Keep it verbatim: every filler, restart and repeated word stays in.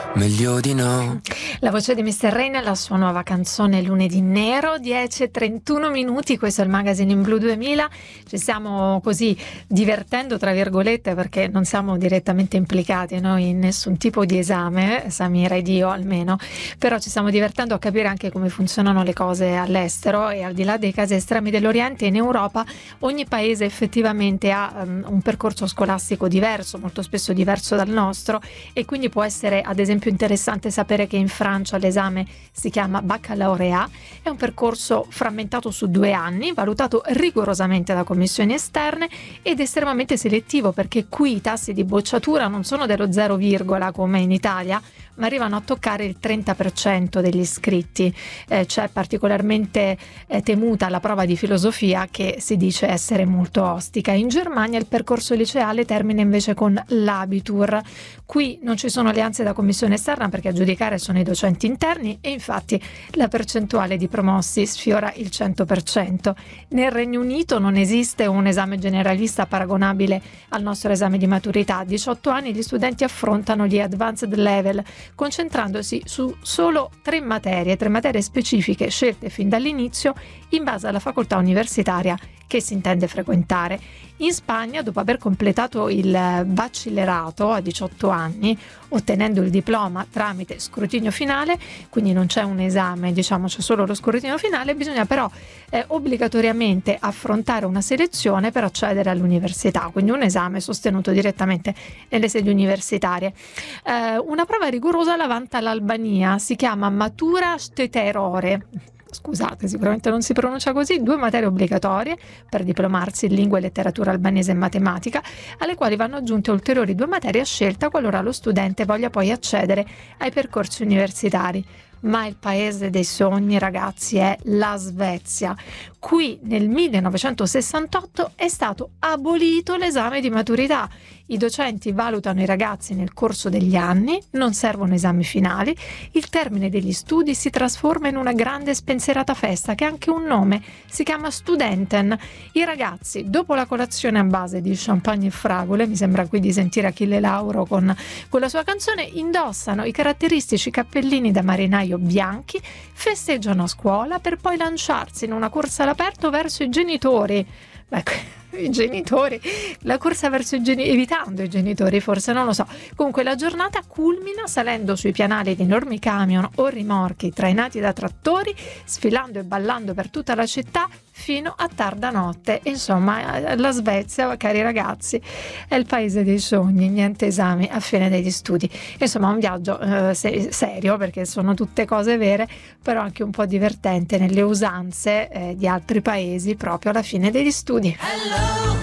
meglio di no. La voce di mister Rain e la sua nuova canzone Lunedì Nero, dieci e trentuno minuti, questo è il Magazine in Blu duemila. Ci stiamo così divertendo tra virgolette perché non siamo direttamente implicati noi in nessun tipo di esame, Samira ed io almeno, però ci stiamo divertendo a capire anche come funzionano le cose all'estero, e al di là dei casi estremi dell'Oriente, in Europa ogni paese effettivamente ha um, un percorso scolastico diverso, molto spesso diverso dal nostro, e quindi può essere ad esempio interessante sapere che in Francia l'esame si chiama baccalaureat, è un percorso frammentato su due anni, valutato rigorosamente da commissioni esterne ed estremamente selettivo, perché qui i tassi di bocciatura non sono dello zero, come in Italia, ma arrivano a toccare il trenta per cento degli iscritti. Eh, c'è particolarmente eh, temuta la prova di filosofia, che si dice essere molto ostica. In Germania il percorso liceale termina invece con l'Abitur. Qui non ci sono alleanze da commissione esterna perché a giudicare sono i docenti interni, e infatti la percentuale di promossi sfiora il cento per cento. Nel Regno Unito non esiste un esame generalista paragonabile al nostro esame di maturità. A diciotto anni gli studenti affrontano gli advanced level, concentrandosi su solo tre materie, tre materie specifiche scelte fin dall'inizio in base alla facoltà universitaria che si intende frequentare. In Spagna, dopo aver completato il bacillerato a diciotto anni, ottenendo il diploma tramite scrutinio finale, quindi non c'è un esame, diciamo c'è solo lo scrutinio finale, bisogna però eh, obbligatoriamente affrontare una selezione per accedere all'università, quindi un esame sostenuto direttamente nelle sedi universitarie. Eh, una prova rigorosa la vanta l'Albania, si chiama Matura Steterore. Scusate, sicuramente non si pronuncia così, due materie obbligatorie per diplomarsi in lingua e letteratura albanese e matematica, alle quali vanno aggiunte ulteriori due materie a scelta qualora lo studente voglia poi accedere ai percorsi universitari. Ma il paese dei sogni, ragazzi, è la Svezia. Qui nel millenovecentosessantotto è stato abolito l'esame di maturità. I docenti valutano i ragazzi nel corso degli anni, non servono esami finali, il termine degli studi si trasforma in una grande spensierata festa che ha anche un nome, si chiama Studenten. I ragazzi, dopo la colazione a base di champagne e fragole, mi sembra qui di sentire Achille Lauro con, con la sua canzone, indossano i caratteristici cappellini da marinaio bianchi, festeggiano a scuola per poi lanciarsi in una corsa all'aperto verso i genitori. Ecco, i genitori, la corsa verso i genitori, evitando i genitori, forse, non lo so. Comunque la giornata culmina salendo sui pianali di enormi camion o rimorchi trainati da trattori, sfilando e ballando per tutta la città fino a tarda notte. Insomma, la Svezia, cari ragazzi, è il paese dei sogni, niente esami a fine degli studi. Insomma, un viaggio eh, se- serio, perché sono tutte cose vere, però anche un po' divertente nelle usanze eh, di altri paesi proprio alla fine degli studi. Hello.